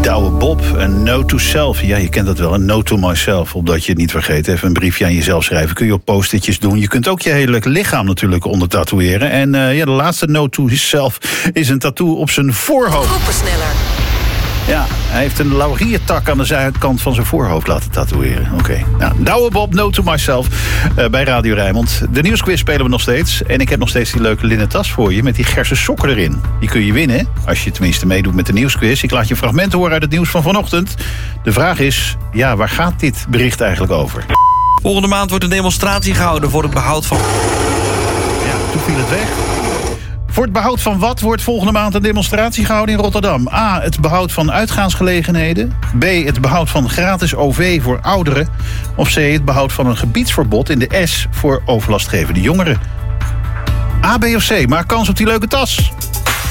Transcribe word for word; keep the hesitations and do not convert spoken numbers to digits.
Douwe Bob, een note to self. Ja, je kent dat wel, een note to myself. Opdat je het niet vergeet, even een briefje aan jezelf schrijven. Kun je op post-itjes doen. Je kunt ook je hele lichaam natuurlijk onder tatoeëren. En uh, ja, de laatste note to self is een tattoo op zijn voorhoofd. Groepensneller. Ja, hij heeft een lauriertak aan de zuidkant van zijn voorhoofd laten tatoeëren. Oké. Okay. Nou, Douwe Bob, note to myself, uh, bij Radio Rijnmond. De nieuwsquiz spelen we nog steeds. En ik heb nog steeds die leuke linnen tas voor je met die gerse sokken erin. Die kun je winnen, als je tenminste meedoet met de nieuwsquiz. Ik laat je fragmenten horen uit het nieuws van vanochtend. De vraag is, ja, waar gaat dit bericht eigenlijk over? Volgende maand wordt een demonstratie gehouden voor het behoud van... Ja, toen viel het weg. Voor het behoud van wat wordt volgende maand een demonstratie gehouden in Rotterdam? A. Het behoud van uitgaansgelegenheden. B. Het behoud van gratis O V voor ouderen. Of C. Het behoud van een gebiedsverbod in de S voor overlastgevende jongeren. A, B of C, maak kans op die leuke tas.